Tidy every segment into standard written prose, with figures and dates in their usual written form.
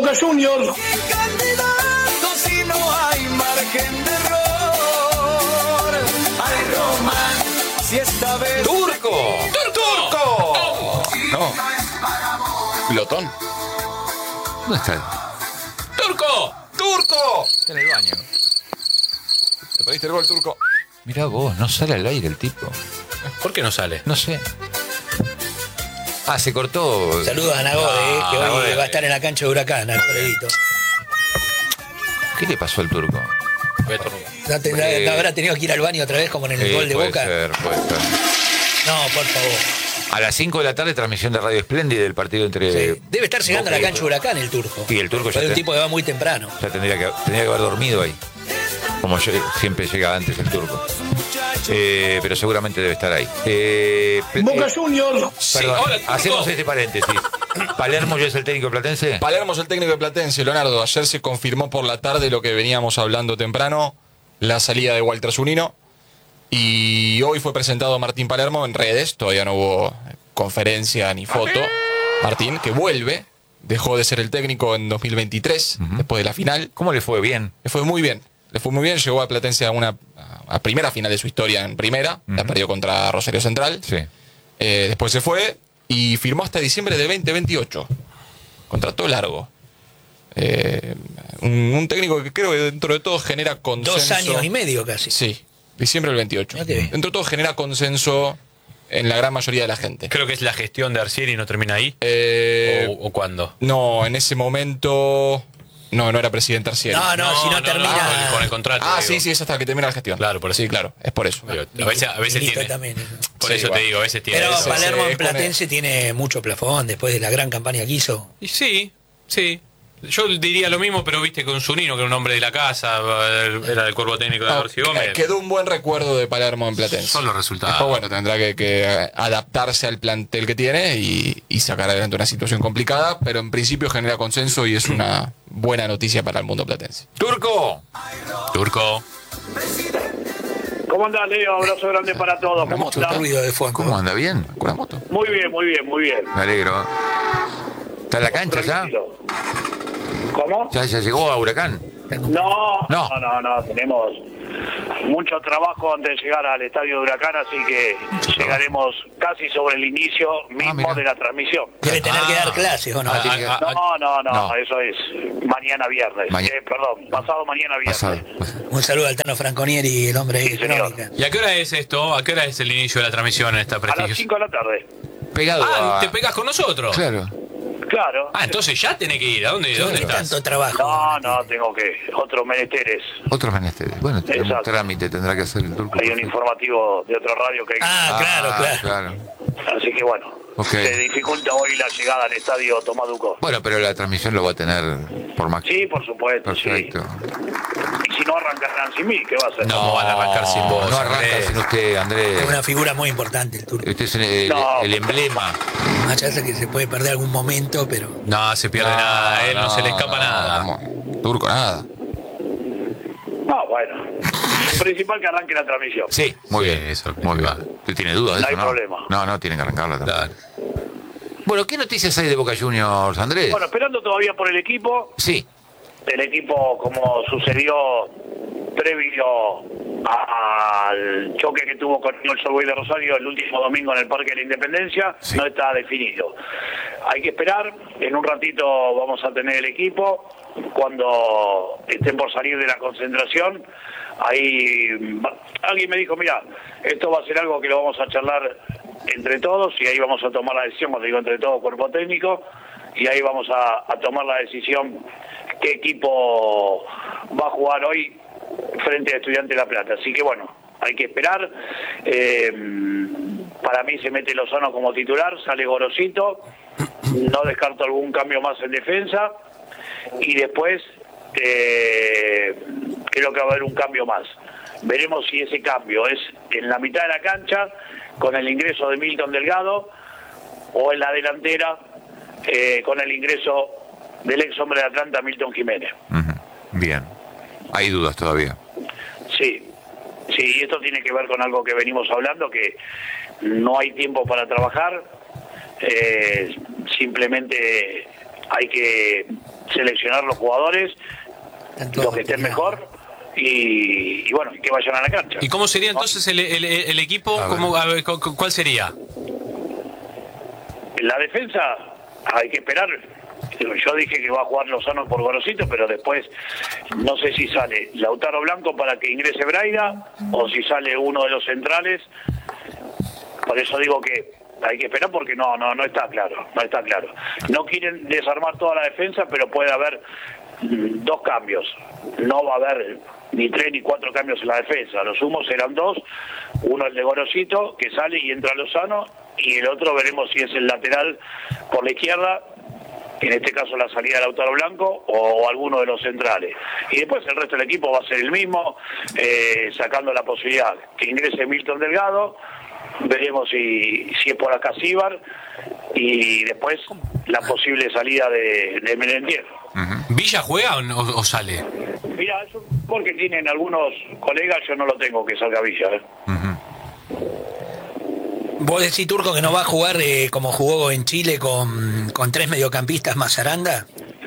Boca Juniors. Candidato si no hay margen de error. Ay, Román, si esta vez... ¡Turco! ¡Turco! No. Glotón. ¿Dónde está? ¡Turco! ¡Turco! Está en el baño. ¿Te pediste el gol, Turco? Mirá vos, no sale al aire el tipo. ¿Por qué no sale? No sé. Ah, se cortó. Saludos a Nagode, que hoy Nagode. va a estar en la cancha de Huracán, Alfredito. ¿Qué le pasó al Turco? ¿No habrá tenido que ir al baño otra vez como en el gol de puede Boca? ser. No, por favor. A las 5 de la tarde, transmisión de Radio Espléndida del partido entre... Sí. Debe estar llegando a la cancha de Huracán el Turco. Y el Turco ya es un tipo que va muy temprano. Ya tendría que haber dormido ahí. Como siempre llega antes el Turco. Pero seguramente debe estar ahí. Boca Juniors. Perdón, hola, Turco. hacemos este paréntesis. ¿Palermo ya es el técnico de Platense? Palermo es el técnico de Platense, Leonardo. Ayer se confirmó por la tarde lo que veníamos hablando temprano, la salida de Walter Zunino. Y hoy fue presentado Martín Palermo en redes, todavía no hubo conferencia ni foto. Martín, que vuelve, dejó de ser el técnico en 2023, después de la final. ¿Cómo le fue? Bien. Le fue muy bien, llegó a Platense a primera final de su historia en primera, la perdió contra Rosario Central. Sí. Después se fue y firmó hasta diciembre de 2028. Contrató largo. Un técnico que creo que dentro de todo genera consenso. 2 años y medio casi. Sí, diciembre del 28. Mirá qué bien. Dentro de todo genera consenso en la gran mayoría de la gente. Creo que es la gestión de Arcieri y no termina ahí. ¿O cuándo? No, en ese momento no era presidente Arcieri. No, si no termina... con el contrato. Ah, digo. sí, es hasta que termina la gestión. Claro, por eso. Sí, claro, es por eso. Digo, a veces Milito tiene. también. Por Sí, eso bueno. te digo, a veces tiene Pero eso. Palermo se en pone- Platense tiene mucho plafón después de la gran campaña que hizo. Y sí. Yo diría lo mismo, pero viste con Zunino, que era un hombre de la casa, era del cuerpo técnico de Dorsi Gómez. Quedó un buen recuerdo de Palermo en Platense. Son los resultados. Después, bueno, tendrá que adaptarse al plantel que tiene y sacar adelante una situación complicada, pero en principio genera consenso y es una buena noticia para el mundo platense. ¡Turco! Turco. ¿Cómo andás, Leo? Abrazo grande para todos. ¿Cómo Mucho estás? ruido de fondo. ¿Cómo anda? ¿Bien? ¿Con la moto? Muy bien, muy bien, muy bien. Me alegro. ¿Está en la cancha ya? Tranquilo. ¿Cómo? ¿Ya llegó a Huracán? No, No. tenemos mucho trabajo antes de llegar al estadio de Huracán, así que llegaremos casi sobre el inicio mismo mira. de la transmisión. Debe tener que dar clases, ¿o no? tiene que- No, No. eso es mañana viernes. Perdón, pasado mañana viernes. Pasado. Un saludo al Tano Franconieri, el hombre Sí, de señor. Crónica. ¿Y a qué hora es esto? ¿A qué hora es el inicio de la transmisión en esta A las prestigiosa? 5 de la tarde. Pegado a... ¿Te pegas con nosotros? Claro. Claro. Entonces ya tenés que ir. ¿A dónde ¿Qué estás? tanto trabajo? No, tengo que. Otros menesteres. Otros menesteres. Bueno, tiene un Exacto. trámite, tendrá que hacer el Turco. Hay un informativo de otra radio que hay. Claro. Así que bueno, Ok. se dificulta hoy la llegada al estadio Tomaduco. Bueno, pero la transmisión lo va a tener por más. Sí, por supuesto, Perfecto. sí. Y si no arrancarán sin mí, ¿qué va a hacer? No van a arrancar sin vos. No arranca Andrés. sin usted, Andrés. Es una figura muy importante el Turco. Usted es el No. emblema. Más allá de que se puede perder algún momento, pero... No se pierde nada, a él no se le escapa nada. ¿Cómo? Turco, nada. No, bueno. Lo principal que arranque la transmisión. Sí, muy Sí, bien. eso es lo Muy bien. principal. ¿Usted tiene dudas de No eso, hay no? problema. No, tienen que arrancarla también. Claro. Bueno, ¿qué noticias hay de Boca Juniors, Andrés? Bueno, esperando todavía por el equipo. Sí. El equipo, como sucedió previo al choque que tuvo con el Sol Boys de Rosario el último domingo en el Parque de la Independencia, no está definido. Hay que esperar, en un ratito vamos a tener el equipo, cuando estén por salir de la concentración, ahí alguien me dijo, mira, esto va a ser algo que lo vamos a charlar entre todos y ahí vamos a tomar la decisión, cuando digo entre todos, cuerpo técnico, y ahí vamos a tomar la decisión qué equipo va a jugar hoy frente a Estudiantes de La Plata. Así que bueno, hay que esperar. Para mí se mete Lozano como titular, sale Gorosito, no descarto algún cambio más en defensa y después creo que va a haber un cambio más. Veremos si ese cambio es en la mitad de la cancha con el ingreso de Milton Delgado o en la delantera con el ingreso del ex hombre de Atlanta, Milton Jiménez. Ujú. Bien. Hay dudas todavía. Sí, y esto tiene que ver con algo que venimos hablando, que no hay tiempo para trabajar, simplemente hay que seleccionar los jugadores, los que estén mejor, y bueno, que vayan a la cancha. ¿Y cómo sería entonces el equipo? A ver, ¿cuál sería? En la defensa hay que esperar. Yo dije que va a jugar Lozano por Gorosito, pero después no sé si sale Lautaro Blanco para que ingrese Braida o si sale uno de los centrales. Por eso digo que hay que esperar porque no está claro, no está claro. No quieren desarmar toda la defensa, pero puede haber 2 cambios. No va a haber ni 3 ni 4 cambios en la defensa. Los sumos serán 2. Uno el de Gorosito, que sale y entra Lozano, y el otro veremos si es el lateral por la izquierda, en este caso la salida de Lautaro Blanco, o alguno de los centrales. Y después el resto del equipo va a ser el mismo, sacando la posibilidad que ingrese Milton Delgado, veremos si es por acá Cibar, y después la posible salida de Merentier. ¿Villa juega o sale? Mira, eso porque tienen algunos colegas, yo no lo tengo que salga Villa. ¿Vos decís, Turco, que no va a jugar como jugó en Chile con 3 mediocampistas más Aranda?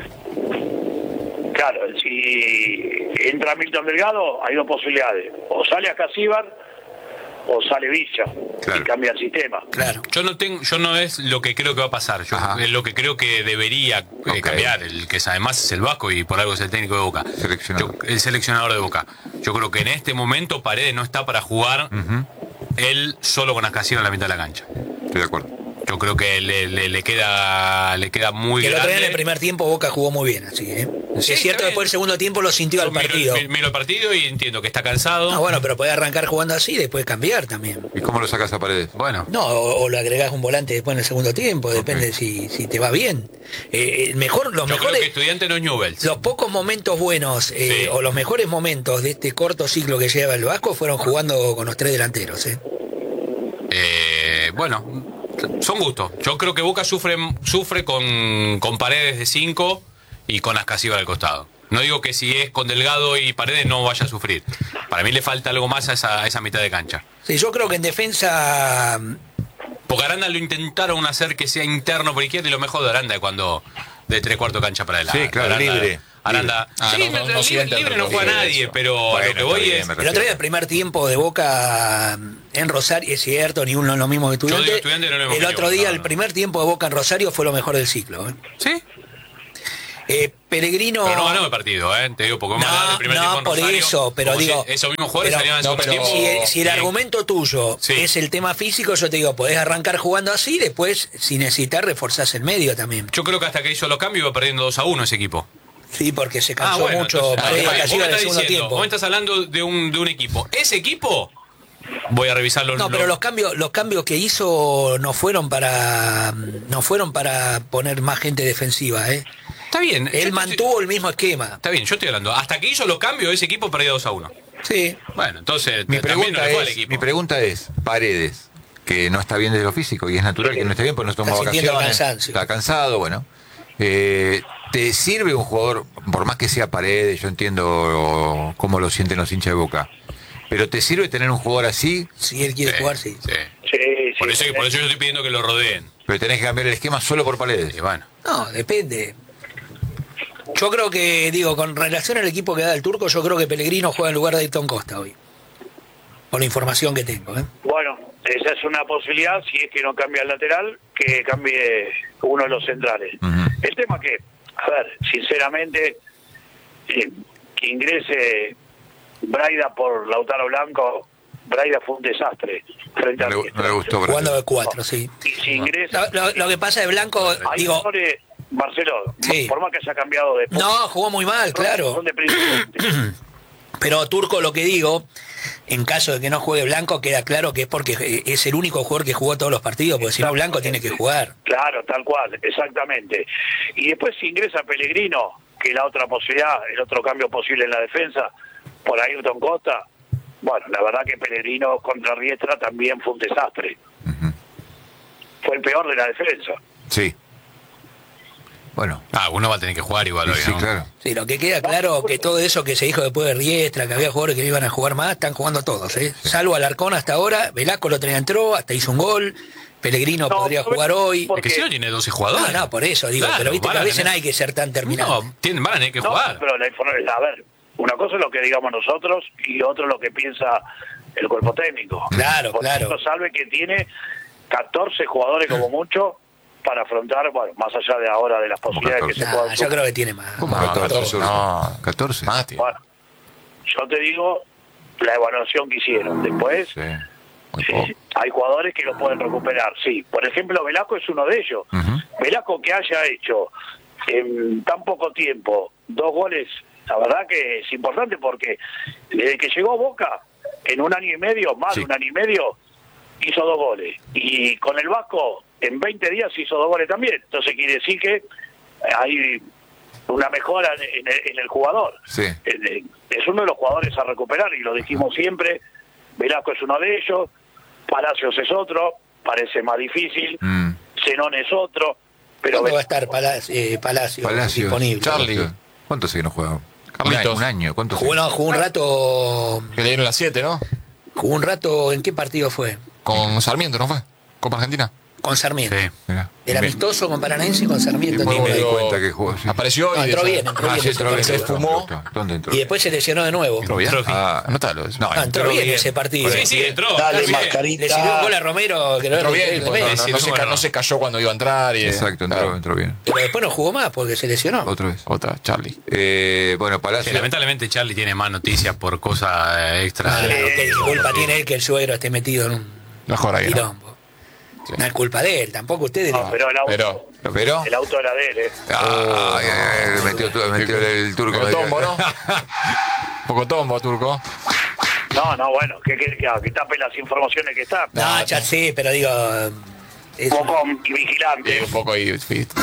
Claro, si entra Milton Delgado, hay 2 posibilidades. O sale acá Cibar, o sale Villa, y cambia el sistema. Claro. Yo no es lo que creo que va a pasar. Yo es lo que creo que debería cambiar. El que además es el Vasco y por algo es el técnico de Boca. El seleccionador de Boca. Yo creo que en este momento Paredes no está para jugar él solo con Ascasíbar en la mitad de la cancha. Estoy de acuerdo. Yo creo que le queda muy que el otro día grande. en el primer tiempo Boca jugó muy bien, así, Sí, es cierto, después del segundo tiempo lo sintió al partido. Miro el partido y entiendo que está cansado. Bueno, pero puede arrancar jugando así y después cambiar también. ¿Y cómo lo sacas a Paredes? Bueno. No, o lo agregás un volante después en el segundo tiempo, depende si te va bien. Los Yo mejores, creo que Estudiante no es Newell's. los pocos momentos buenos o los mejores momentos de este corto ciclo que lleva el Vasco fueron jugando con los 3 delanteros. Bueno, son gustos. Yo creo que Boca sufre con Paredes de 5 y con Ascasíbar al costado. No digo que si es con Delgado y Paredes no vaya a sufrir. Para mí le falta algo más a esa mitad de cancha. Sí, yo creo que en defensa... Porque Aranda lo intentaron hacer que sea interno por izquierda, y lo mejor de Aranda es cuando de 3/4 cancha para adelante. Sí, claro, libre. Aranda, libre no juega nadie, pero bueno, lo que voy es... El otro día, el primer tiempo de Boca en Rosario, es cierto, ni uno lo mismo que Estudiante. Yo digo Estudiante, no lo mismo el que otro día, no. el primer tiempo de Boca en Rosario fue lo mejor del ciclo. ¿Sí? Pellegrino... Pero no ganó el partido, te digo, porque el primer tiempo en por Rosario, eso, pero digo... esos mismos jugadores salían en el segundo tiempo. Si el argumento tuyo es el tema físico, yo te digo, podés arrancar jugando así, después, si necesitas, reforzás el medio también. Yo creo que hasta que hizo los cambios iba perdiendo 2-1 ese equipo. Sí, porque se cansó mucho Paredes en el segundo tiempo. Vos me estás hablando de un equipo. Ese equipo, voy a revisarlo. No, pero los cambios que hizo no fueron para poner más gente defensiva, Está bien. Él mantuvo el mismo esquema. Está bien, yo estoy hablando. Hasta que hizo los cambios, ese equipo perdió 2-1. Sí. Bueno, entonces Mi también no le fue al mi equipo. pregunta es, Paredes, que no está bien desde lo físico, y es natural que no esté bien porque no tomó Está sintiendo vacaciones, cansancio. está cansado, bueno. ¿Te sirve un jugador, por más que sea Paredes, yo entiendo cómo lo sienten los hinchas de Boca, pero te sirve tener un jugador así? Si él quiere jugar, sí. Por eso yo estoy pidiendo que lo rodeen. Pero tenés que cambiar el esquema solo por Paredes. Y bueno. No, depende. Yo creo que, con relación al equipo que da el Turco, yo creo que Pellegrino juega en lugar de Ayrton Costa hoy. Por la información que tengo, Bueno, esa es una posibilidad, si es que no cambia el lateral, que cambie uno de los centrales. El tema que, a ver, sinceramente, que ingrese Braida por Lautaro Blanco, Braida fue un desastre frente a No le gustó. Jugando de 4, sí. Y si ingresa... Lo que pasa de Blanco, Marcelo, sí. por más que haya cambiado de... No, jugó muy mal, claro. Son de principiante. Pero Turco, lo que digo, en caso de que no juegue Blanco, queda claro que es porque es el único jugador que jugó todos los partidos, porque si no Blanco tiene que jugar. Claro, tal cual, exactamente. Y después si ingresa Pellegrino, que es la otra posibilidad, el otro cambio posible en la defensa, por Ayrton Costa, bueno, la verdad que Pellegrino contra Riestra también fue un desastre. Fue el peor de la defensa. Sí. Bueno. Uno va a tener que jugar igual hoy, Sí, ¿no? claro. Sí, lo que queda claro que todo eso que se dijo después de Riestra, que había jugadores que no iban a jugar más, están jugando todos, Salvo Alarcón hasta ahora, Velasco el otro día entró, hasta hizo un gol, Pellegrino podría jugar hoy. Es que si no tiene 12 jugadores. No, por eso digo, pero viste que a veces no hay que ser tan terminado. No, van a tener que jugar. Pero a ver, una cosa es lo que digamos nosotros y otro es lo que piensa el cuerpo técnico. Claro, Porque claro. Salve que tiene 14 jugadores como mucho para afrontar, bueno, más allá de ahora de las posibilidades que se Nah, puedan. yo creo que tiene más. ¿Cómo No, 14? no. 14. Más, tío. Bueno, yo te digo la evaluación que hicieron. Después, Sí, muy poco. hay jugadores que lo pueden recuperar, sí. Por ejemplo, Velasco es uno de ellos. Velasco que haya hecho en tan poco tiempo 2 goles, la verdad que es importante porque desde que llegó Boca, en un año y medio, más de un año y medio, hizo 2 goles. Y con el Vasco, en 20 días hizo 2 goles también. Entonces quiere decir que hay una mejora en el jugador. Sí. Es uno de los jugadores a recuperar y lo dijimos siempre. Velasco es uno de ellos, Palacios es otro, parece más difícil, Zenón es otro, pero ¿Cuándo va a estar Palacios disponible? Charlie. ¿Cuánto hace que no juega? Carlitos. Un año. ¿Cuánto Jugó un rato. Que le dieron las 7, ¿no? Jugó un rato. ¿En qué partido fue? Con Sarmiento, ¿no fue? Copa Argentina. Con Sarmiento. Sí. Mirá. El amistoso con Paranaense y con Sarmiento. Después en me di Tigre. cuenta que jugó. Sí. Apareció No, y entró bien, entró bien. Sí, entró bien. Se esfumó. ¿Dónde entró? Y después se lesionó de nuevo. ¿Entró bien? Entró bien. Ah, Anótalo eso. no, Entró bien ese partido. Sí, sí, entró. Dale, Está bien. mascarita. Le sirvió un gol a Romero que Entró bien, tremendo. no se cayó cuando iba a entrar. Y, exacto, entró bien. Pero después no jugó más porque se lesionó. Otra vez. Otra, Charlie. Bueno, Sí, Palacio. lamentablemente Charlie tiene más noticias por cosas extra. Claro, ¿qué culpa tiene él que el suegro esté metido en un Mejor ahí, ¿no? quilombo? No es culpa de él, tampoco ustedes. no, pero Pero. el auto era de él, Metió el turco. Poco tombo, ¿no? Poco tombo, turco. No, bueno, que tape las informaciones que está. No, ya sí, pero digo. Un poco vigilante. Un poco ahí, fuiste.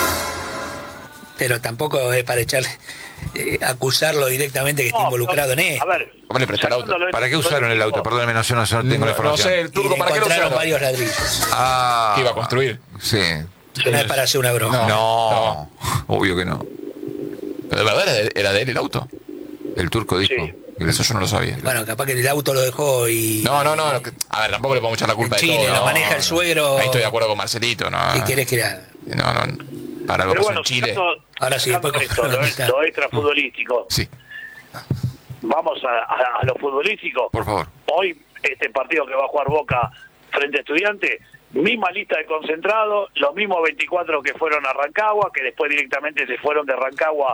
Pero tampoco es para echarle. Acusarlo directamente que esté involucrado en esto. A ver, ¿Cómo le prestar el auto? ¿Para qué usaron el auto? Perdóname, no, yo no tengo la No información. sé, el Y turco, le ¿para qué lo encontraron usaron? varios ladrillos. Ah, ¿Qué iba a construir? Sí. No es para hacer una broma. No, obvio que no. Pero de verdad era de él el auto. El turco dijo. Sí. Eso yo no lo sabía. Bueno, capaz que el auto lo dejó y. No. A ver, tampoco le podemos echar la culpa En de Chile todo. lo maneja el suegro. Ahí estoy de acuerdo con Marcelito, ¿no? ¿Qué querés que haga? No. Para lo que pero pasó bueno, en Chile. Ahora sí, después esto, lo extrafutbolístico. Sí. Vamos a lo futbolístico. Por favor. Hoy, este partido que va a jugar Boca frente a Estudiantes, misma lista de concentrados, los mismos 24 que fueron a Rancagua, que después directamente se fueron de Rancagua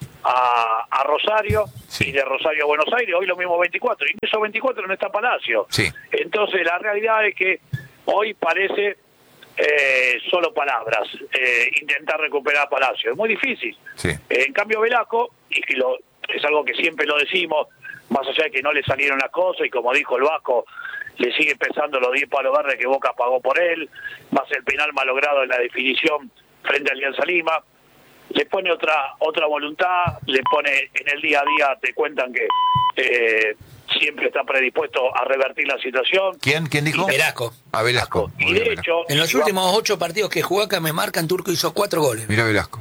a Rosario, Sí. y de Rosario a Buenos Aires, hoy los mismos 24, y en esos 24 no está Palacio. Sí. Entonces la realidad es que hoy parece solo palabras, intentar recuperar a Palacio. Es muy difícil. Sí. En cambio Velasco, y que es algo que siempre lo decimos, más allá de que no le salieron las cosas, y como dijo el Vasco, le sigue pesando los 10 palos verdes que Boca pagó por él, más el penal malogrado en la definición frente a Alianza Lima, le pone otra voluntad, le pone en el día a día, te cuentan que siempre está predispuesto a revertir la situación. ¿Quién dijo? Velasco. A Velasco. Y Muy de bien, hecho, En los últimos 8 partidos que jugó acá me marcan, Turco hizo 4 goles. Mira Velasco.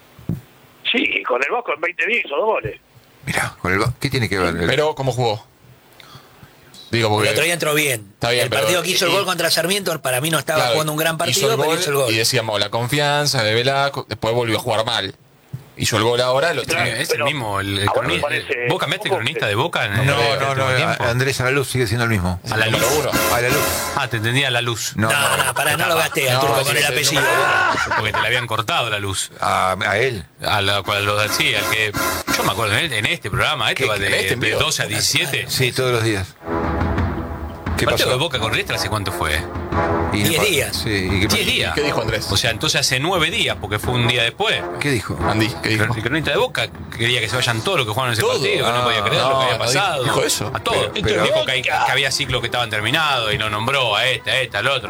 sí, con el Vasco en 20 días hizo 2 goles. Mira, ¿qué tiene que ver? Pero, ¿cómo jugó? Digo, porque. El otro día entró bien. Está bien, el pero- partido que hizo el gol contra Sarmiento, para mí no estaba Claro, jugando un gran hizo partido, el pero gol hizo el gol. Y decíamos, la confianza de Velasco, después volvió a jugar mal. Hizo el gol ahora, lo Claro. tiene. Es el Pero, mismo, el a vos me cronista. parece ¿Vos cambiaste poco cronista que- de Boca en el No, último tiempo? Andrés a la luz sigue siendo el mismo. A la luz. Número 1. A la luz. Ah, te entendía la luz. No, No, pará, no lo gasté al No, Turco sí, con el sí, apellido. Porque te la habían cortado la luz. A él. Sí, al que. Yo me acuerdo en este programa, ¿Qué? va ¿En este de envío? 12 a 17. Sí, todos los días. ¿Qué ¿Partido de pasó? Boca con Riestra hace cuánto fue? Y 10 días. Sí, ¿y qué pasó? 10 días. ¿Qué dijo Andrés? O sea, entonces hace 9 días, porque fue un día después. ¿Qué dijo? Andy, ¿qué dijo? El cronista de Boca quería que se vayan todos los que jugaron ese Todo. partido, que no podía creer lo que había no, pasado. dijo eso. A todos. Pero- Dijo que había ciclos que estaban terminados y no nombró a al otro.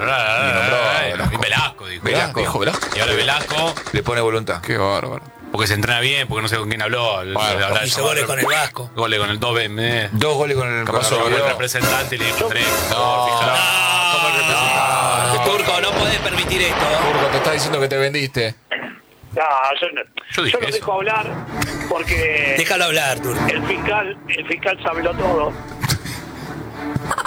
Y Velasco dijo. Velasco. Dijo Velasco. Y ahora Velasco, Le pone voluntad. Qué bárbaro. porque se entrena bien, porque no sé con quién habló. Hizo goles con el Vasco. Goles con el 2B. 2 goles con el Capaz con Con el- el representante y le dijo 3. Turco, no podés permitir esto. Turco, te está diciendo que te vendiste. No, Yo dije yo lo eso. dejo hablar porque Déjalo hablar, Turco. el fiscal sabe lo todo.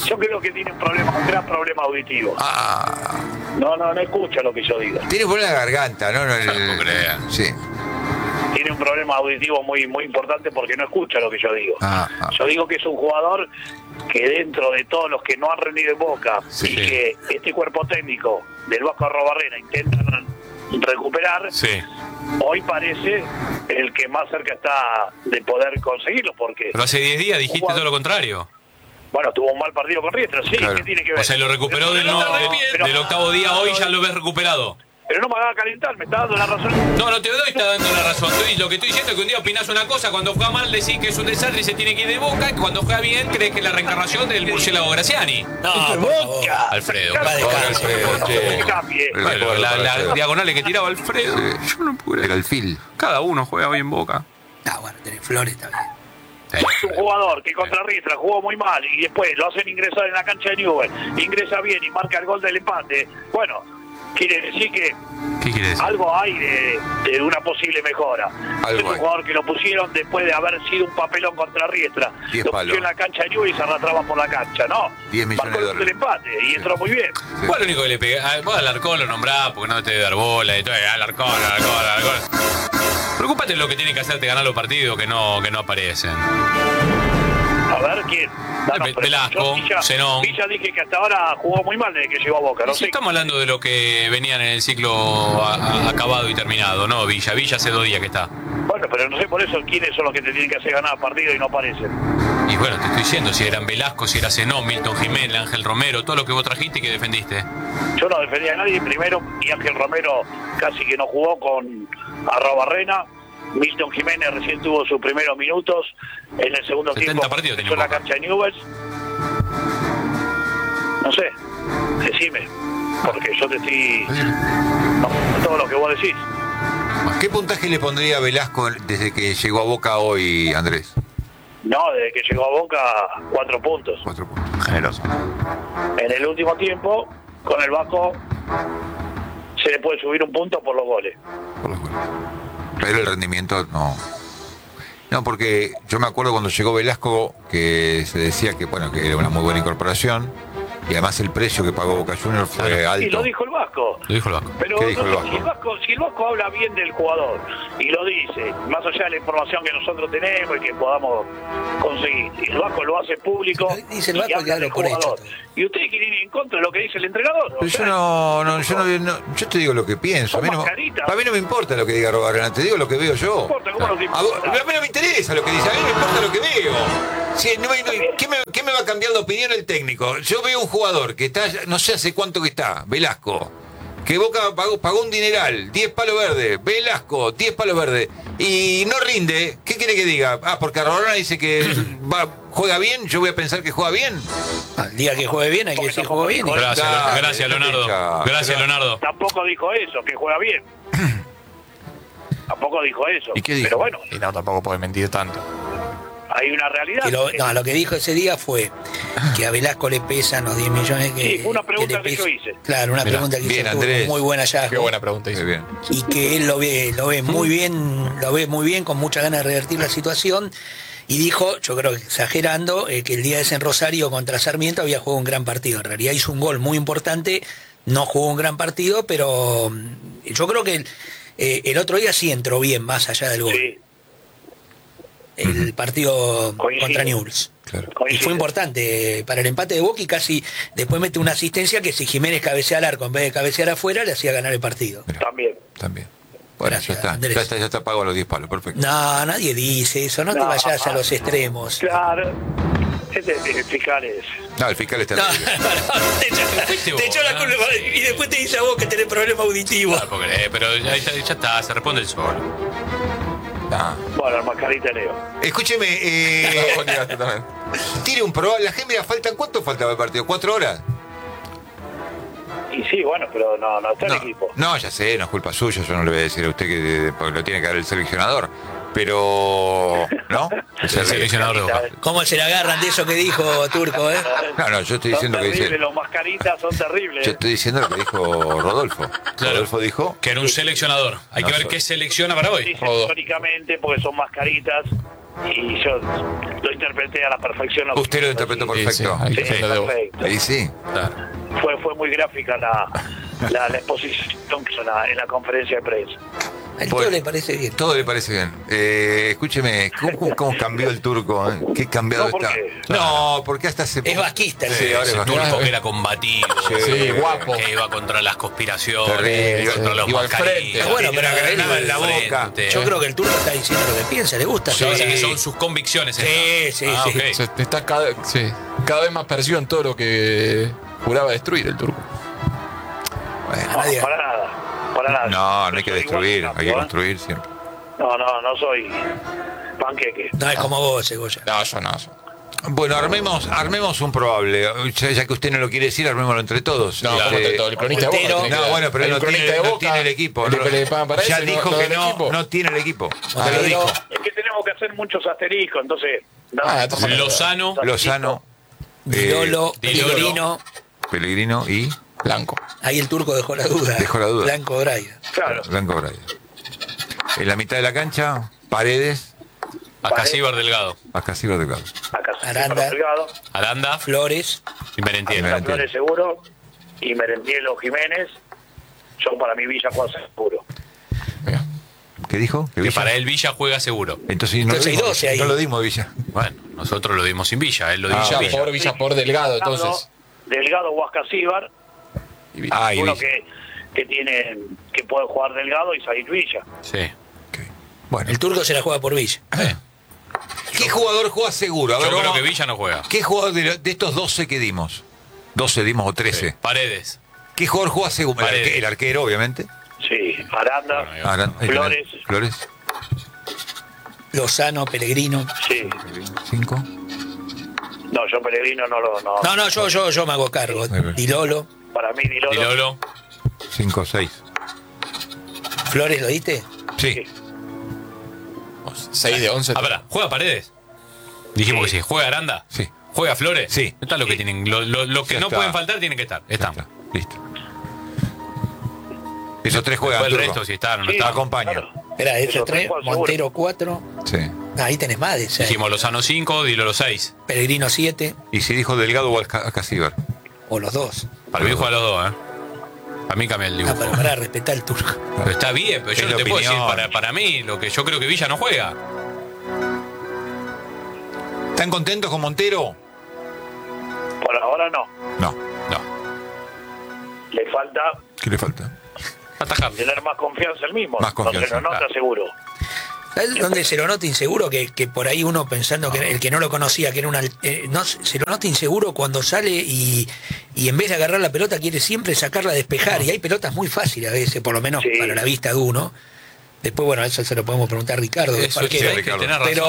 Yo creo que tiene un gran problema auditivo. No escucha lo que yo digo. Tiene un problema de garganta, ¿no? No crea. Sí. Tiene un problema auditivo muy importante porque no escucha lo que yo digo. Yo digo que es un jugador que dentro de todos los que no han rendido en Boca y que este cuerpo técnico del Vasco Arrobarrena intentan recuperar, hoy parece el que más cerca está de poder conseguirlo, porque... Pero hace 10 días dijiste todo lo contrario. Bueno, tuvo un mal partido con Riestra, sí, ¿qué tiene que ver? O sea, lo recuperó del octavo día, hoy ya lo ves recuperado. Pero no me haga calentar, me está dando la razón. No te doy, está dando la razón. Lo que estoy diciendo es que un día opinás una cosa, cuando juega mal decís que es un desastre y se tiene que ir de Boca, y cuando juega bien crees que es la reencarnación del murciélago Graciani. No, Boca. Alfredo. Alfredo. La diagonal que tiraba Alfredo. Yo no pude. Era el fil. Cada uno juega hoy en Boca. Bueno, tenés Flores también. Es un jugador que contra Riestra jugó muy mal y después lo hacen ingresar en la cancha de Newell, ingresa bien y marca el gol del empate. Bueno, quiere decir que ¿qué quiere decir? Algo hay de una posible mejora. Es un jugador que lo pusieron después de haber sido un papelón contra Riestra. Lo pusieron en la cancha de Newell y se arrastraba por la cancha, ¿no. 10 millones marcó de dólares. El empate y entró muy bien. ¿Cuál es lo único que le pega? Vos al Alarcón lo nombrás porque no te debe dar bola y todo. Alarcón. Preocúpate en lo que tiene que hacerte ganar los partidos que no aparecen. A ver, ¿quién? Velasco, Zenón. Villa dije que hasta ahora jugó muy mal desde que llegó a Boca. No Si sé. estamos hablando de lo que venían en el ciclo acabado y terminado, ¿no? Villa hace 2 días que está. Bueno, pero no sé por eso quiénes son los que te tienen que hacer ganar partido y no aparecen. Y bueno, te estoy diciendo, si eran Velasco, si era Zenón, Milton Jiménez, Ángel Romero, todo lo que vos trajiste y que defendiste. Yo no defendía a nadie primero y Ángel Romero casi que no jugó con Arrobarrena. Milton Jiménez recién tuvo sus primeros minutos en el segundo 70 tiempo partidos tenía en la Boca. cancha de Newell's. No sé, decime, porque yo te estoy... No, todo lo que vos decís. ¿Qué puntaje le pondría a Velasco desde que llegó a Boca hoy, Andrés? No, desde que llegó a Boca, 4 puntos. 4 puntos. Generoso. En el último tiempo, con el Vasco, se le puede subir 1 punto por los goles. Por los goles. Pero el rendimiento no. No, porque yo me acuerdo cuando llegó Velasco que se decía que bueno, que era una muy buena incorporación y además el precio que pagó Boca Juniors fue alto. Y lo dijo el Vasco. Lo dijo el Vasco. Pero ¿Qué dijo el no, Vasco? si el Vasco habla bien del jugador y lo dice, más allá de la información que nosotros tenemos y que podamos conseguir, y el Vasco lo hace público Dice el y Vasco habla que habla del por hecho. jugador. Y ustedes quieren ir en contra de lo que dice el entrenador. Pero yo te digo lo que pienso. A mí no me importa lo que diga Robarena, te digo lo que veo yo. No importa, ¿cómo no te A importa? mí no me interesa lo que dice, a mí me importa lo que veo. Sí, ¿qué me va a cambiar de opinión el técnico? Yo veo un jugador que está, no sé hace cuánto que está, Velasco, que Boca pagó un dineral, 10 palos verdes, Velasco, 10 palos verdes, y no rinde. ¿Qué quiere que diga? Porque Arrobarena dice que juega bien, yo voy a pensar que juega bien. Al día que juegue bien hay que decir juega bien. Gracias, Leonardo. Gracias, Leonardo. Tampoco dijo eso, que juega bien. Tampoco dijo eso. ¿Y qué dijo? Pero bueno, Y no, tampoco puede mentir tanto. hay una realidad. Lo que dijo ese día fue que a Velasco le pesan los 10 millones que... Sí, fue una pregunta le que pesa. yo hice. Claro, una pregunta que bien, hizo, Andrés. muy buena hallazgo. Qué buena pregunta hizo. Muy bien. Y que él lo ve muy bien, con muchas ganas de revertir la situación. Y dijo, yo creo que exagerando, que el día ese en Rosario contra Sarmiento había jugado un gran partido. En realidad hizo un gol muy importante, no jugó un gran partido, pero yo creo que el otro día sí entró bien, más allá del gol. Sí, El partido Coincido. contra Newell's. Claro. Y coincido. fue importante para el empate de Boca y casi después mete una asistencia que si Jiménez cabecea al arco en vez de cabecear afuera le hacía ganar el partido. También. Bueno, Gracias, ya está. Andrés. Ya está pago los 10 palos, perfecto. No, nadie dice eso, no te vayas a los extremos. Claro. Este fiscal es... No, el fiscal está No, terrible. te echó la culpa y después te dice a vos que tenés problema auditivo. Pero ya está, se responde el solo. Bueno, el mascarita Leo. Escúcheme, tire un probable. La Gémina faltan, ¿cuánto faltaba el partido? ¿4 horas? Y sí, bueno, pero no está el equipo. No, ya sé, no es culpa suya, yo no le voy a decir a usted que porque lo tiene que dar el seleccionador. Pero, ¿no? El seleccionador de Boca. ¿Cómo se le agarran de eso que dijo Turco, No, yo estoy Son diciendo que terribles, dice. los mascaritas son terribles. Yo estoy diciendo lo que dijo Rodolfo. Claro. Rodolfo dijo. Que era un seleccionador. Hay que ver qué selecciona para hoy. Dicen históricamente, porque son mascaritas, y yo lo interpreté a la perfección. Usted lo interpretó perfecto. Sí, Sí, perfecto. Ahí sí. Claro. Fue muy gráfica la exposición que hizo en la conferencia de prensa. Al Bueno, todo le parece bien. Todo le parece bien. Escúcheme, ¿cómo cambió el turco? ¿Qué cambiado No, ¿por está? qué? No, porque hasta hace Es vasquista. el Sí, tipo. ahora es Ese vasquista. turco que era combativo, Sí, guapo. que iba contra las conspiraciones, Terrible. contra los Iba al mascarillas. frente. Bueno, Tiene pero una él granada iba en la al boca. frente. Yo creo que el turco está diciendo lo que piensa, le gusta. Sí, ahora. que son sus convicciones. Sí, estas. sí, Ah, sí. ok. Se está cada vez más perdido en todo lo que juraba destruir el turco. Bueno. A nadie- Para nada, para nada. No, no hay que Soy igual destruir, Napo, hay que ¿eh? construir siempre. No soy panqueque. No es como vos, Cebolla. No, yo no. Bueno, armemos un probable. Ya que usted no lo quiere decir, armémoslo entre todos. No, ¿cómo entre todos? El cronista de Boca. Montero. tiene que No, dar. bueno, pero él no cronista tiene, de no Boca, tiene el equipo. el No, que le pagan para ya eso, dijo no que del no, equipo. no tiene el equipo. Ya lo Montero. dijo. Es que tenemos que hacer muchos asteriscos, entonces. No, entonces- Lozano, Lozano, Dilolo, Dilolo. Pellegrino. Pellegrino y Blanco. Ahí el turco dejó la duda. Dejó la duda. Blanco Braida. claro. Blanco Braida. En la mitad de la cancha, Paredes, Acasíbar Delgado, Acasíbar Delgado. Acá Aranda. Delgado, Aranda Flores. y Merentiel. Merentiel. Flores seguro y Merentielo Jiménez. Son para mí Villa Juan seguro. Mira. ¿Qué dijo? ¿Que Que Villa? para él Villa juega seguro. Entonces, Entonces hay lo dimos, 12 ahí. no lo dimos, Villa. Bueno, nosotros lo dimos sin Villa, él lo dijo Villa sin Villa. por Villa por Delgado, entonces. Delgado o Acasíbar, Y Villa. Ah, y uno Villa. que puede jugar Delgado y salir Villa. Sí. Ok. Bueno, El turco se la juega por Villa. ¿qué jugador juega seguro? A ver, Yo creo vamos- que Villa no juega. ¿Qué jugador de estos 12 que dimos? 12 dimos o 13. Paredes. ¿Qué jugador juega seguro? Paredes. El arquero, obviamente. Sí, Aranda, Bueno, ahí va. Flores. Flores. Lozano, Pellegrino. Sí. 5. No, yo Pellegrino no lo. No. No, yo me hago cargo. Muy bien. Dilolo. Para mí, Dilolo. Dilolo. 5, 6. Flores, ¿lo diste? Sí. 6 de 11. Ah, pará, ¿juega Paredes? Dijimos que sí. ¿Juega Aranda? Sí. ¿Juega Flores? Sí. Está lo que tienen. Lo que Ya no está. pueden faltar tienen que estar. Ya Están. está. Listo. Esos 3 juegan. Después el Turco. resto, si están o no Sí. están. Acompaña. Claro. Espera, Esos esos tres tres. juegan seguro. Montero 4. Sí. Ahí tenés más de 6. Dijimos Lozano 5, Dilolo 6. Pellegrino 7. Y si dijo Delgado o Acasíbar. O los dos. Para mí juega los dos, ¿eh? A mí cambia el Ah, dibujo. para respetar el turco. Pero está bien, pero yo Es no la te puedo decir opinión. para mí lo que yo creo que Villa no juega. ¿Están contentos con Montero? Por ahora no. No. No. Le falta ¿Qué le falta? Atajar. tener más confianza el mismo. Más confianza, No se lo nota claro. seguro. ¿Sabes dónde se lo nota inseguro? Que por ahí uno pensando que el que no lo conocía, que era no, se lo nota inseguro cuando sale y en vez de agarrar la pelota quiere siempre sacarla a despejar. Y hay pelotas muy fáciles a veces, por lo menos Sí. para la vista de uno. Después, bueno, eso se lo podemos preguntar a Ricardo. que es Eso es arquero. que Ricardo. tenés razón.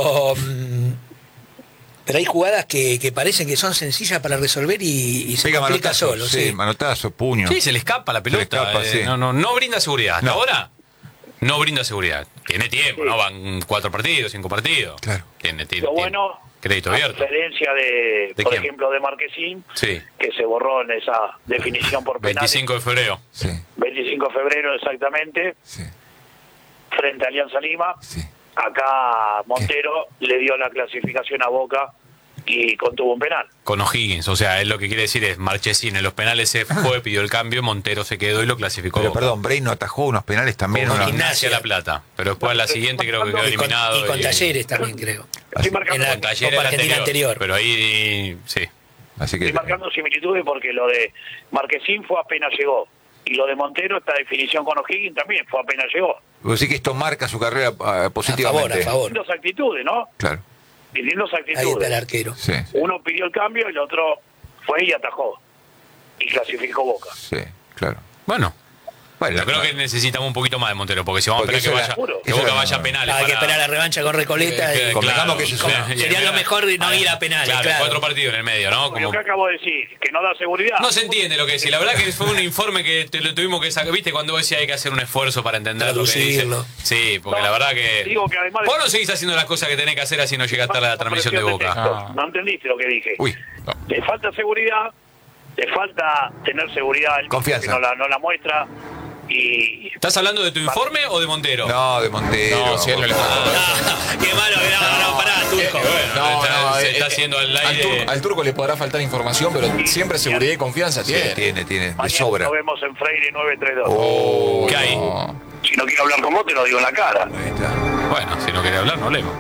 Pero hay jugadas que parecen que son sencillas para resolver y se Pega complica manotazo. solo. Sí, Sí. manotazo, puño. Sí, se le escapa la pelota. escapa, sí. No brinda seguridad. Hasta No. ahora no brinda seguridad. Tiene tiempo, ¿no? Van 4 partidos, 5 partidos. Claro. Tiene Lo bueno, crédito a abierto. diferencia ¿De por quién? ejemplo, de Marquesín, Sí. que se borró en esa definición por penales. 25 de febrero. Sí, 25 de febrero exactamente, sí, frente a Alianza Lima. sí. Acá Montero le dio la clasificación a Boca y contuvo un penal. Con O'Higgins. O sea, él lo que quiere decir es Marchesín en los penales se fue, pidió el cambio, Montero se quedó y lo clasificó. Pero Boca. perdón, Bray no atajó unos penales también. Con ¿no? Gimnasia La Plata. Pero después a la siguiente creo que quedó Y con- eliminado. Y con Talleres también, creo. Estoy marcando, En la Con Talleres Copa era Argentina anterior. Pero ahí, sí. Así que. estoy marcando similitudes porque lo de Marquesín fue apenas llegó. Y lo de Montero, esta definición con O'Higgins también fue apenas llegó. Vos decís que esto marca su carrera A positivamente. favor. Distintas actitudes, ¿no? Claro. Distintas Ahí está el actitudes. arquero. Sí, Uno pidió el cambio y el otro fue y atajó. Y clasificó Boca. sí, claro. Bueno. Bueno, Yo creo que necesitamos un poquito más de Montero, porque si vamos Porque a esperar eso que era- vaya, que eso Boca era- vaya a penales. Hay que para- esperar la revancha con Recoleta. y- Convengamos que eso es una- Sería lo mejor no ir a penales, claro. 4 partidos en el medio, ¿no? Lo Como- que acabo de decir, que no da seguridad. No se entiende lo que decís. La verdad que fue un informe que lo tuvimos que sacar. ¿Viste? Cuando vos decías hay que hacer un esfuerzo para entender lo que dice. Traducirlo. Sí, porque No, la verdad que. digo que además de- Vos no seguís haciendo las cosas que tenés que hacer así no llega hasta la transmisión de Boca. texto. No entendiste lo que dije. Uy, no. Le falta seguridad, le falta tener seguridad. El Confianza. que no la muestra. Y ¿Estás hablando de tu informe o de Montero? No, de Montero. No, si él no le falta. Qué malo que no, pará, Turco. Se está haciendo al aire. Al turco le podrá faltar información, pero siempre seguridad y confianza tiene. Tiene, de mañana sobra. nos vemos en Freire 932. Oh, ¿Qué hay? No. Si no quiero hablar con vos, te lo digo en la cara. Ahí está. Bueno, si no quiere hablar, no hablemos.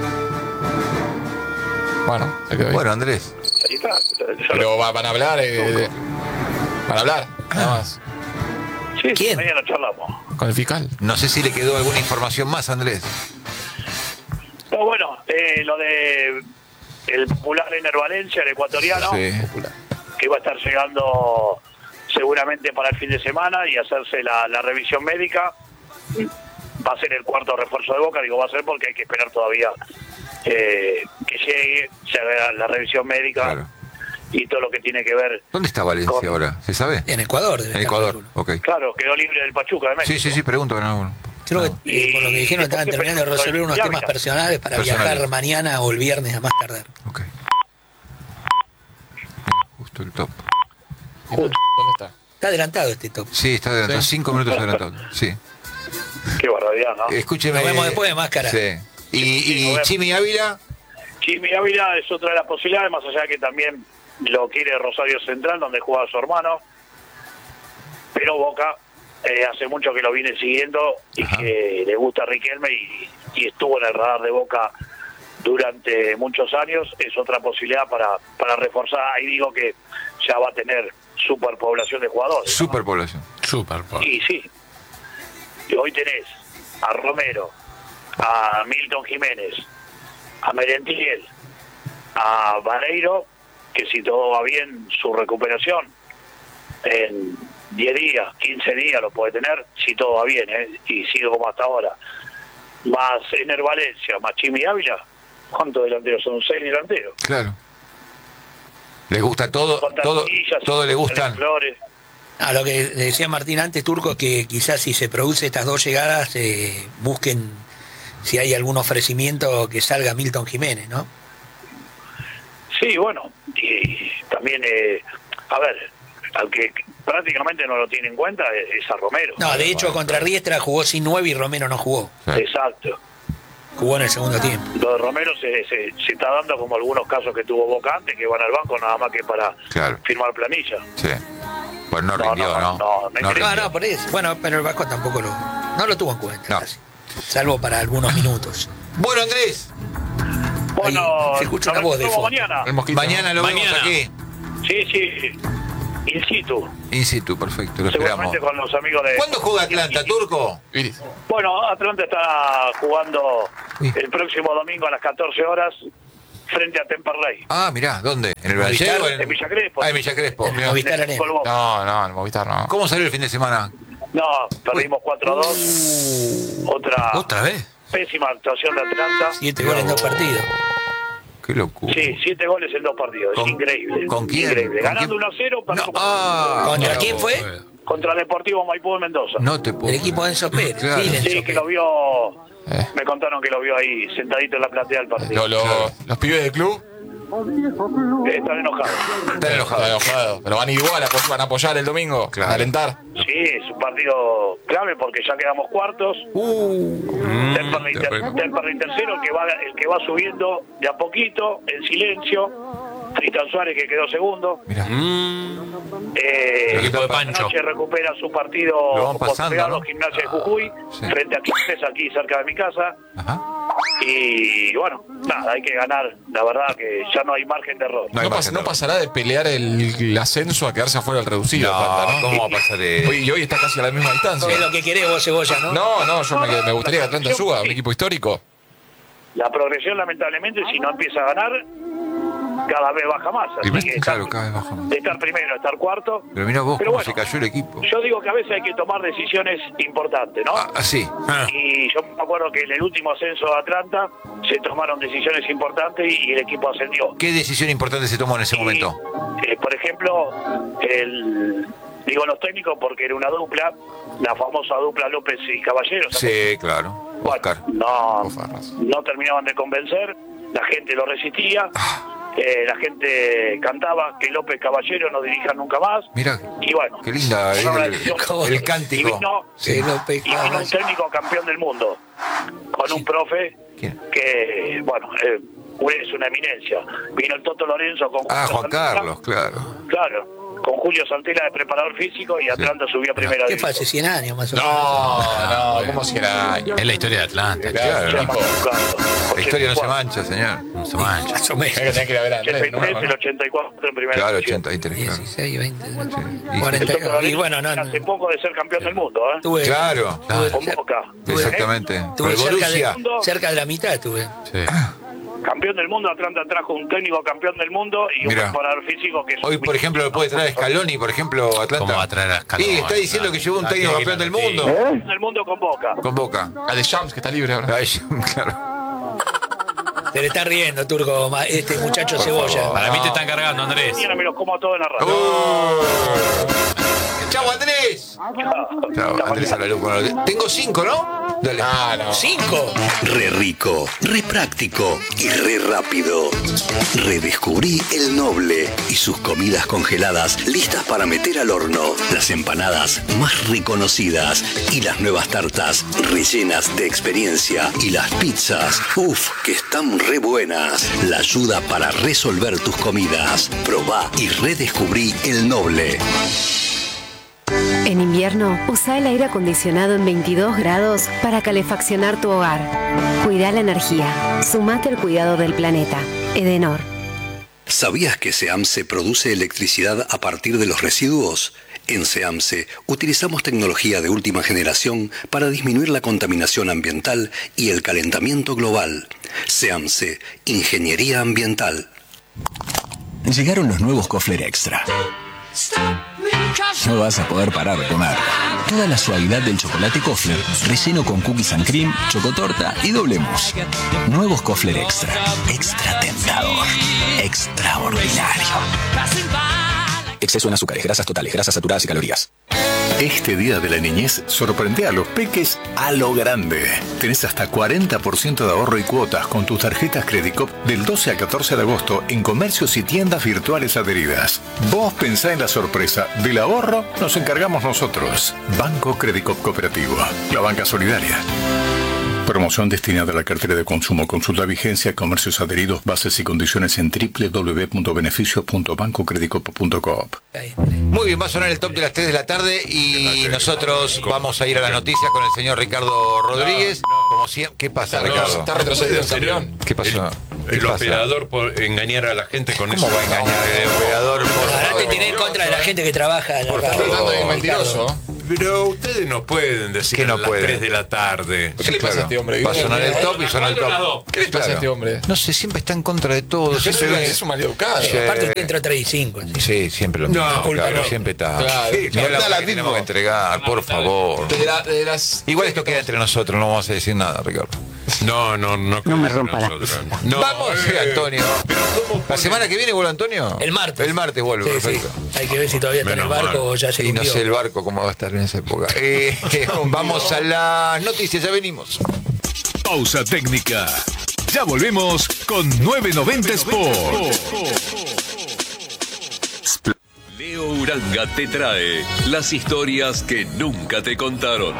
Bueno, se quedó ahí. Bueno, Andrés. Ahí está. Pero van a hablar. Van a hablar, nada más. Sí, ¿Quién? mañana charlamos. Con el fiscal. No sé si le quedó alguna información más, Andrés. No, bueno, lo de el popular Ener Valencia, el ecuatoriano, Sí. que va a estar llegando seguramente para el fin de semana y hacerse la revisión médica. Va a ser el cuarto refuerzo de Boca, digo va a ser porque hay que esperar todavía que llegue, se haga la revisión médica. Claro. Y todo lo que tiene que ver. ¿Dónde está Valencia Con- ahora? ¿Se sabe? En Ecuador. debe En estar, Ecuador. calculo. Ok. Claro, quedó libre del Pachuca de México. Sí, pregunto. No. Creo que Y- por lo que dijeron estaban ¿por qué terminando de pensó resolver en unos Ávila? temas personales para Personales. viajar mañana o el viernes a más tardar. Ok. Justo el top. ¿Dónde está? Está adelantado este top. Sí, está adelantado. 5 minutos adelantado. Sí. Qué barbaridad, ¿no? Escúcheme. Nos vemos después de Máscara. Sí. Y nos vemos. Chimi Ávila. Jimmy Ávila es otra de las posibilidades, más allá de que también lo quiere Rosario Central, donde juega su hermano. Pero Boca hace mucho que lo viene siguiendo y Ajá. que le gusta a Riquelme y estuvo en el radar de Boca durante muchos años. Es otra posibilidad para reforzar. Ahí digo que ya va a tener superpoblación de jugadores. Superpoblación. Súper. Y sí. Y hoy tenés a Romero, a Milton Jiménez, a Merentiel, a Vareiro, que si todo va bien, su recuperación en 10 días, 15 días lo puede tener, si todo va bien, y sigue como hasta ahora. Más Ener Valencia, más Chimi Ávila, ¿cuántos delanteros? Son 6 delanteros. Claro. Les gusta todo, todo le gustan. Flores. A lo que le decía Martín antes, Turco, que quizás si se produce estas dos llegadas, busquen si hay algún ofrecimiento que salga Milton Jiménez, ¿no? Sí, bueno, y también, a ver, al que prácticamente no lo tiene en cuenta es a Romero. No, de hecho contra Riestra jugó sin 9 y Romero no jugó. Sí. Exacto. Jugó en el segundo tiempo. Lo de Romero se está dando como algunos casos que tuvo Boca antes, que van al banco nada más que para Claro. firmar planilla. Sí. Pues no rindió, ¿no? no rindió. No, por eso. Bueno, pero el Vasco tampoco no lo tuvo en cuenta, No. casi. Salvo para algunos minutos. Bueno, Andrés, Bueno, se escucha una nos voz de vemos fondo. mañana. El mosquito. mañana lo vemos Mañana. aquí. Sí. In situ. In situ, perfecto, lo esperamos. Seguramente con los amigos de... ¿Cuándo juega Atlanta, Turco? Iris. Bueno, Atlanta está jugando Sí. el próximo domingo a las 14 horas frente a Temperley. Ah, mirá, ¿dónde? ¿En el Movistar, Brasil? en Villa Crespo. Ah, en Villa Crespo. En Mirá. Movistar Arena. No, el Movistar no. ¿Cómo salió el fin de semana? No, perdimos 4-2. ¿Otra vez? Pésima actuación de Atlanta. 7 goles en 2 partidos. Qué locura. Sí, 7 goles en 2 partidos. ¿Con- Es increíble. con quién? Increíble. ¿Con Ganando quién? 1-0 para No, ah, ¿Contra no. quién fue? contra el Deportivo Maipú de Mendoza. No te puedo. El equipo de Enzo Pérez. Claro. Sí, de Sí, Enzo que Pérez. lo vio. Me contaron que lo vio ahí sentadito en la platea del partido. Los pibes del club Están enojados. Están están enojados. enojados. Pero van igual, van a apoyar el domingo. Claro. A alentar. Sí, es un partido clave porque ya quedamos cuartos. Temperley tercero, el que va subiendo de a poquito, en silencio. Tristan Suárez que quedó segundo. Mirá. El equipo de Esta Pancho. noche recupera su partido Lo van pasando, postergado, ¿no? Gimnasia de Jujuy, Sí. frente a Quilmes, aquí cerca de mi casa. Ajá. Y bueno, nada, hay que ganar. La verdad que ya no hay margen de error. No hay No, margen de no error. pasará de pelear el ascenso a quedarse afuera del reducido. Atlanta, No, ¿cómo va a pasar de...? Y hoy está casi a la misma distancia. Es lo que querés vos, Cebolla, ¿no? No, yo me gustaría que Atlanta suba, un equipo histórico. La progresión, lamentablemente, si no empieza a ganar, cada vez baja más. Así que Claro, cada vez baja más. de estar primero a estar cuarto. Pero mira vos Pero cómo bueno, se cayó el equipo. Yo digo que a veces hay que tomar decisiones importantes, ¿no? Ah, sí. Y yo me acuerdo que en el último ascenso de Atlanta se tomaron decisiones importantes y el equipo ascendió. ¿Qué decisión importante se tomó en ese momento? Por ejemplo, digo los técnicos porque era una dupla, la famosa dupla López y Caballero. Sí, claro. Bueno, Oscar. no terminaban de convencer, la gente lo resistía la gente cantaba que López Caballero no dirija nunca más. Mira, y bueno, qué linda el cántico. Y vino un técnico campeón del mundo con un profe que, bueno, es una eminencia. Vino el Toto Lorenzo con Juan Carlos, claro, con Julio Santella de preparador físico, y Atlanta subió a primera ¿Qué división. fue hace 100 años más o menos? No, ¿cómo 100 años? Es la historia de Atlanta. Claro. La historia no se mancha, señor. No se mancha. Más o menos. Tenés que ir a ver a Andrés, ¿no? el 84 en primera Claro, división. 83, claro. 16, 20, Y- 40. El Toto Lorenzo Y bueno, no. hace poco de ser campeón del mundo, ¿eh? Tuve, Claro, Con Boca. exactamente. tuve Con el Borussia. cerca de la mitad tuve. Sí. Campeón del mundo, Atlanta trajo un técnico campeón del mundo y un Mirá. preparador físico que es Hoy, por ejemplo, lo puede traer Scaloni, por ejemplo, Atlanta. ¿Cómo va a traer a Scaloni? Sí, está diciendo que llevó un técnico campeón del mundo. del mundo con Boca. Con Boca. A De Champs, que está libre ahora. Ay, claro. Se le está riendo, Turco, este muchacho Cebolla. Para mí te están cargando, Andrés. Mañana me los como todos en la radio. ¡Chau, Andrés! Chau, Andrés a la luz. Tengo 5, ¿no? Dale. No. 5. Re rico, re práctico y re rápido. Redescubrí el Noble y sus comidas congeladas listas para meter al horno. Las empanadas más reconocidas y las nuevas tartas rellenas de experiencia. Y las pizzas, que están re buenas. La ayuda para resolver tus comidas. Probá y redescubrí el Noble. En invierno, usa el aire acondicionado en 22 grados para calefaccionar tu hogar. Cuida la energía. Sumate al cuidado del planeta. Edenor. ¿Sabías que SEAMSE produce electricidad a partir de los residuos? En SEAMSE utilizamos tecnología de última generación para disminuir la contaminación ambiental y el calentamiento global. SEAMSE, Ingeniería Ambiental. Llegaron los nuevos Kofler Extra. No vas a poder parar de comer. Toda la suavidad del chocolate Kofler, relleno con cookies and cream, chocotorta y doble mousse. Nuevos Kofler Extra. Extra tentador. Extraordinario. Exceso en azúcares, grasas totales, grasas saturadas y calorías. Este día de la niñez sorprende a los peques a lo grande. Tenés hasta 40% de ahorro y cuotas con tus tarjetas Credicop del 12 al 14 de agosto en comercios y tiendas virtuales adheridas. Vos pensá en la sorpresa. Del ahorro nos encargamos nosotros. Banco Credicop Cooperativo. La banca solidaria. Promoción destinada a la cartera de consumo. Consulta vigencia, comercios adheridos, bases y condiciones en www.beneficios.bancocredicop.coop. Muy bien, va a sonar el top de las 3 de la tarde y nosotros vamos a ir a las noticias con el señor Ricardo Rodríguez. Como siempre. ¿Qué pasa, Ricardo? Está retrocedido el campeón. ¿Qué pasó? El operador por engañar a la gente con eso. ¿Cómo va a engañar el operador? Ahora te tiene en contra de la gente que trabaja en la radio. Tratando de mentiroso. Pero ustedes no pueden decir ¿Qué no a las pueden? 3 de la tarde. ¿Qué le pasa a este hombre? Va a sonar el top y suena el top. ¿Qué le pasa a este hombre? No sé, siempre está en contra de todo. Es un maleducado. Sí. Aparte usted entra 3 y 5. Sí, siempre lo mismo. No, claro, no. siempre está. Claro. Sí, mira la Da la hora que tenemos mismo. que entregar, por favor. De las... Igual esto queda entre nosotros, no vamos a decir nada, Ricardo. No me rompa la No, Vamos, Antonio. La semana que viene vuelve Antonio. El martes. El martes vuelve, Sí, perfecto. sí. Hay que ver si todavía está en el Menos barco mal. o ya se Y no hundió. sé el barco cómo va a estar en esa época. Vamos a las noticias, ya venimos. Pausa técnica. Ya volvemos con 990 Sport. Leo Uranga te trae las historias que nunca te contaron.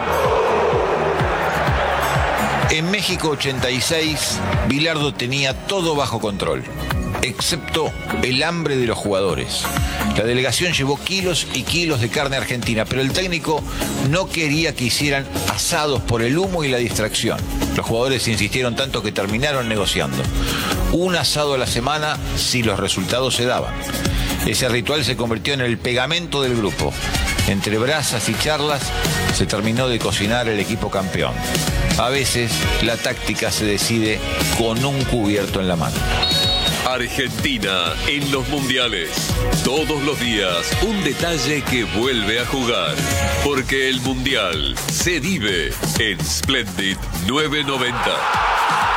En México 86, Bilardo tenía todo bajo control, excepto el hambre de los jugadores. La delegación llevó kilos y kilos de carne argentina, pero el técnico no quería que hicieran asados por el humo y la distracción. Los jugadores insistieron tanto que terminaron negociando. Un asado a la semana si los resultados se daban. Ese ritual se convirtió en el pegamento del grupo. Entre brasas y charlas se terminó de cocinar el equipo campeón. A veces la táctica se decide con un cubierto en la mano. Argentina en los mundiales. Todos los días un detalle que vuelve a jugar. Porque el mundial se vive en Splendid 990.